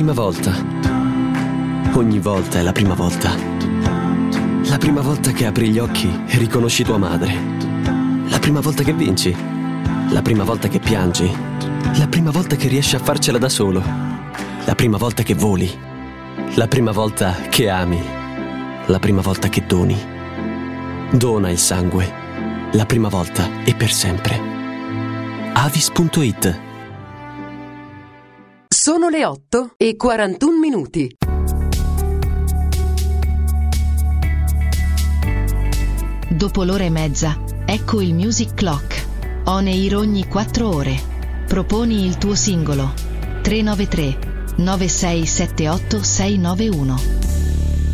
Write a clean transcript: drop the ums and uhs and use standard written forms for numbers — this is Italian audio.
prima volta. Ogni volta è la prima volta. La prima volta che apri gli occhi e riconosci tua madre. La prima volta che vinci. La prima volta che piangi. La prima volta che riesci a farcela da solo. La prima volta che voli. La prima volta che ami. La prima volta che doni. Dona il sangue. La prima volta e per sempre. Avis.it. Sono le 8:41. Dopo l'ora e mezza, ecco il Music Clock. On air ogni 4 ore. Proponi il tuo singolo. 393 9678 691.